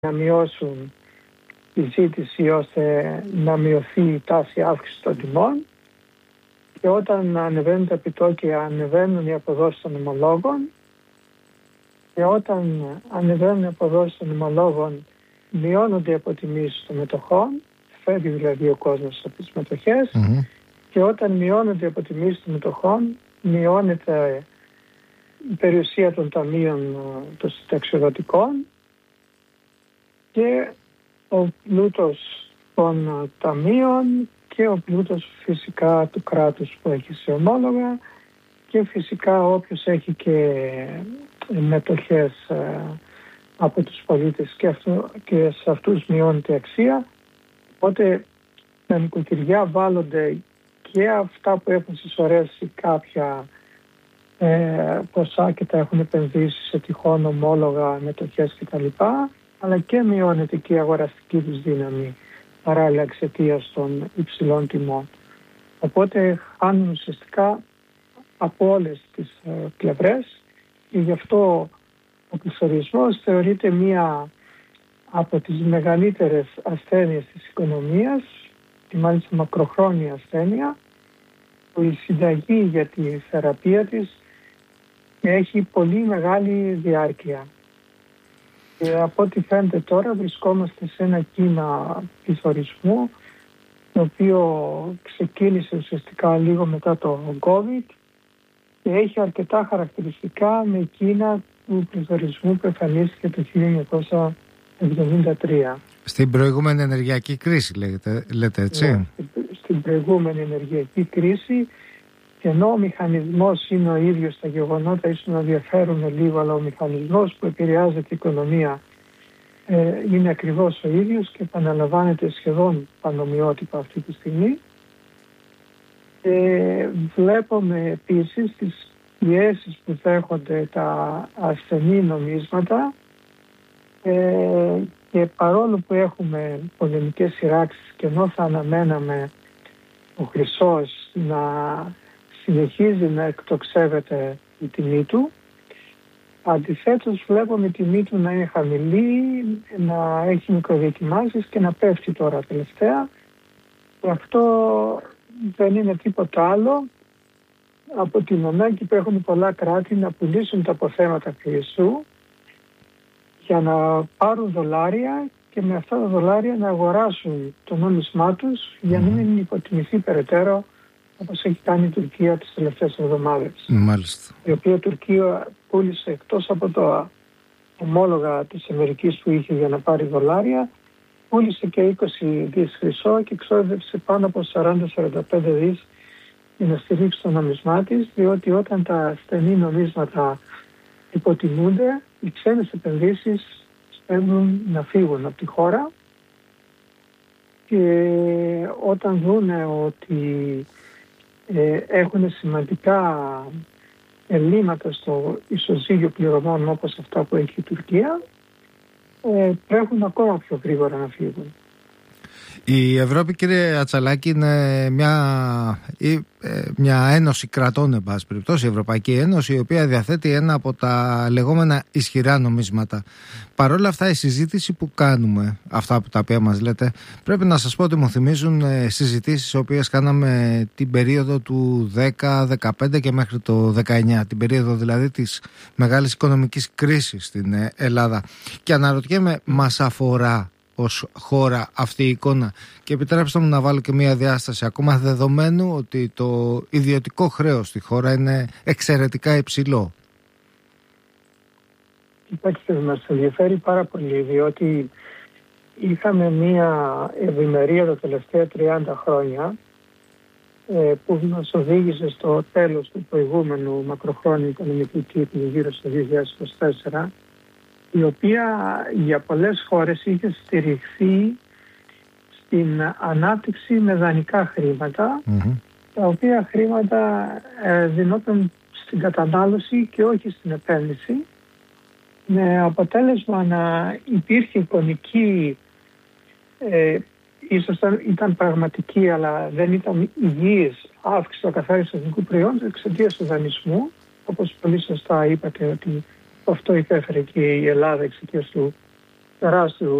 να μειώσουν τη ζήτηση ώστε να μειωθεί η τάση αύξηση των τιμών, και όταν ανεβαίνουν τα επιτόκια ανεβαίνουν οι αποδόσεις των ομολόγων, και όταν ανεβαίνουν οι αποδόσεις των ομολόγων μειώνονται οι αποτιμήσεις των μετοχών, φεύγει δηλαδή ο κόσμος από τις μετοχές, και όταν μειώνονται οι αποτιμήσεις των μετοχών μειώνεται η περιουσία των ταμείων των συνταξιοδοτικών και ο πλούτος των ταμείων και ο πλούτος φυσικά του κράτους που έχει σε ομόλογα, και φυσικά όποιος έχει και μετοχές από τους πολίτες και σε αυτούς μειώνεται η αξία. Οπότε τα νοικοκυριά βάλλονται και αυτά που έχουν συσσωρέσει κάποια ποσά και τα έχουν επενδύσει σε τυχόν ομόλογα, μετοχές κτλ. Αλλά και μειώνεται και η αγοραστική τους δύναμη παράλληλα εξαιτίας των υψηλών τιμών. Οπότε χάνουν ουσιαστικά από όλες τις πλευρές, και γι' αυτό ο πληθωρισμός θεωρείται μία από τις μεγαλύτερες ασθένειες της οικονομίας, και μάλιστα μακροχρόνια ασθένεια, που η συνταγή για τη θεραπεία της έχει πολύ μεγάλη διάρκεια. Και από ό,τι φαίνεται τώρα βρισκόμαστε σε ένα κύμα πληθωρισμού, το οποίο ξεκίνησε ουσιαστικά λίγο μετά το COVID και έχει αρκετά χαρακτηριστικά με εκείνα του πληθωρισμού που εμφανίστηκε το 1973. Στην προηγούμενη ενεργειακή κρίση λέτε έτσι? Ναι, στην προηγούμενη ενεργειακή κρίση, και ενώ ο μηχανισμός είναι ο ίδιος, τα γεγονότα ίσως να διαφέρουν λίγο, αλλά ο μηχανισμός που επηρεάζεται η οικονομία είναι ακριβώς ο ίδιος και επαναλαμβάνεται σχεδόν πανομοιότυπα αυτή τη στιγμή. Βλέπουμε επίσης τις πιέσεις που δέχονται τα ασθενή νομίσματα, και παρόλο που έχουμε πολεμικές σειράξεις και ενώ θα αναμέναμε ο χρυσός να συνεχίζει να εκτοξεύεται η τιμή του, αντιθέτως βλέπουμε η τιμή του να είναι χαμηλή, να έχει μικροδοκιμάσεις και να πέφτει τώρα τελευταία, και αυτό δεν είναι τίποτα άλλο από την ανάγκη που έχουν πολλά κράτη να πουλήσουν τα αποθέματα χρυσού για να πάρουν δολάρια και με αυτά τα δολάρια να αγοράσουν το νόμισμά τους για να μην υποτιμηθεί περαιτέρω, όπως έχει κάνει η Τουρκία τις τελευταίες εβδομάδες. Μάλιστα. Η οποία Τουρκία πούλησε εκτός από το ομόλογα της Αμερικής που είχε για να πάρει δολάρια, πούλησε και 20 δις χρυσό και εξόδευσε πάνω από 40-45 δις για να στηρίξει το νομισμά της, διότι όταν τα ασθενή νομίσματα υποτιμούνται, οι ξένες επενδύσεις σπέβδουν να φύγουν από τη χώρα, και όταν δούνε ότι έχουν σημαντικά ελλείμματα στο ισοζύγιο πληρωμών όπως αυτά που έχει η Τουρκία, τρέχουν ακόμα πιο γρήγορα να φύγουν. Η Ευρώπη, κύριε Ατσαλάκη, είναι μια ένωση κρατών, εν πάση περιπτώσει, η Ευρωπαϊκή Ένωση, η οποία διαθέτει ένα από τα λεγόμενα ισχυρά νομίσματα. Παρ' όλα αυτά, η συζήτηση που κάνουμε, αυτά που τα οποία μας λέτε, πρέπει να σας πω ότι μου θυμίζουν συζητήσεις οι οποίες κάναμε την περίοδο του 10-15 και μέχρι το 19, την περίοδο δηλαδή της μεγάλης οικονομικής κρίσης στην Ελλάδα. Και αναρωτιέμαι, μας αφορά ως χώρα αυτή η εικόνα? Και επιτρέψτε μου να βάλω και μία διάσταση, ακόμα δεδομένου ότι το ιδιωτικό χρέος στη χώρα είναι εξαιρετικά υψηλό. Κοιτάξτε, μας ενδιαφέρει πάρα πολύ, διότι είχαμε μία ευημερία τα τελευταία 30 χρόνια που μας οδήγησε στο τέλος του προηγούμενου μακροχρόνιου οικονομικού κύκλου γύρω στο 2024, η οποία για πολλές χώρες είχε στηριχθεί στην ανάπτυξη με δανεικά χρήματα, τα οποία χρήματα δινόταν στην κατανάλωση και όχι στην επένδυση, με αποτέλεσμα να υπήρχε εικονική, ίσως ήταν πραγματική αλλά δεν ήταν υγιής αύξηση του ακαθάριστου εθνικού προϊόντος εξαιτίας του δανεισμού, όπως πολύ σωστά είπατε ότι αυτό υπέφερε και η Ελλάδα εξαιτίας του τεράστιου